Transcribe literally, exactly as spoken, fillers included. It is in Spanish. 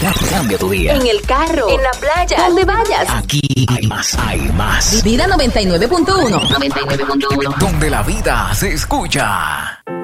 Cambia tu día. En el carro, en la playa, donde vayas. Aquí hay más, hay más. Vida noventa y nueve punto uno. noventa y nueve punto uno. Donde la vida se escucha.